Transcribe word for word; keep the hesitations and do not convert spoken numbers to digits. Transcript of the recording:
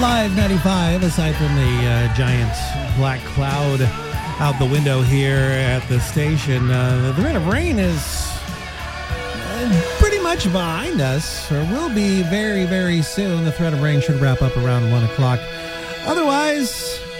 Live ninety-five, aside from the uh, giant black cloud out the window here at the station, uh, the threat of rain is uh, pretty much behind us, or will be very, very soon. The threat of rain should wrap up around one o'clock. Otherwise,